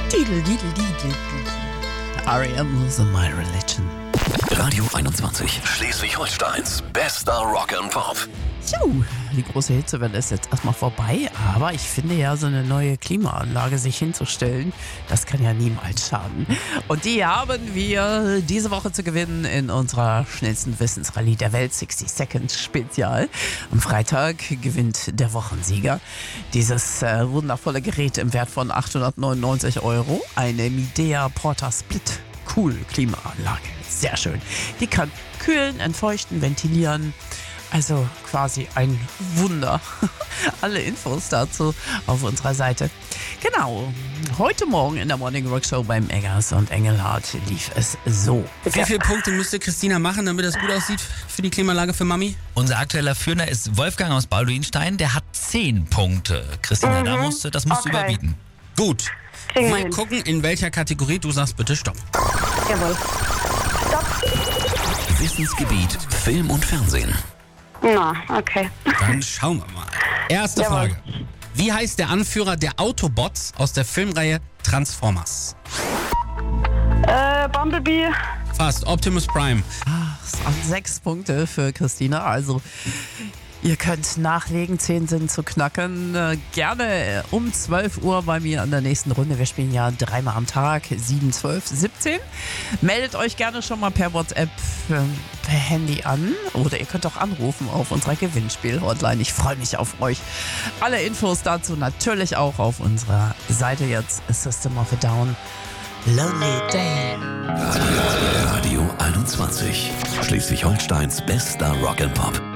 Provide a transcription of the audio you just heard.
Diddle, diddle, diddle. R.E.M. is my religion. Radio 21, Schleswig-Holsteins bester Rock and Pop. Jo, die große Hitzewelle ist jetzt erstmal vorbei, aber ich finde ja, so eine neue Klimaanlage sich hinzustellen, das kann ja niemals schaden. Und die haben wir diese Woche zu gewinnen in unserer schnellsten Wissensrallye der Welt, 60 Seconds Spezial. Am Freitag gewinnt der Wochensieger dieses wundervolle Gerät im Wert von 899 €, eine Midea Porta Split Cool Klimaanlage. Sehr schön. Die kann kühlen, entfeuchten, ventilieren. Also quasi ein Wunder. Alle Infos dazu auf unserer Seite. Genau. Heute Morgen in der Morning Rock Show beim Eggers und Engelhardt lief es so. Wie viele Punkte müsste Christina machen, damit das gut aussieht für die Klimaanlage für Mami? Unser aktueller Führer ist Wolfgang aus Balduinstein. Der hat 10 Punkte. Christina, das musst du überbieten. Gut. Kriegen wir Wir hin. gucken, in welcher Kategorie. Du sagst bitte Stopp. Jawohl. Wissensgebiet Film und Fernsehen. Na, okay. Dann schauen wir mal. Erste Jawohl. Frage. Wie heißt der Anführer der Autobots aus der Filmreihe Transformers? Bumblebee. Fast. Optimus Prime. Es waren 6 Punkte für Christina. Also ihr könnt nachlegen, 10 sind zu knacken. Gerne um 12 Uhr bei mir an der nächsten Runde. Wir spielen ja 3-mal am Tag, 7, 12, 17. Meldet euch gerne schon mal per WhatsApp, per Handy an. Oder ihr könnt auch anrufen auf unserer Gewinnspiel-Hotline. Ich freue mich auf euch. Alle Infos dazu natürlich auch auf unserer Seite jetzt. System of a Down. Lonely Day. Radio 21, Schleswig-Holsteins bester Rock and Pop.